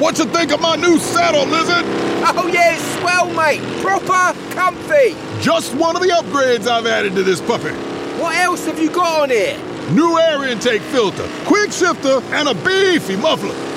What you think of my new saddle, Lizard? Oh yeah, it's swell, mate. Proper comfy. Just one of the upgrades I've added to this puppy. What else have you got on here? New air intake filter, quick shifter, and a beefy muffler.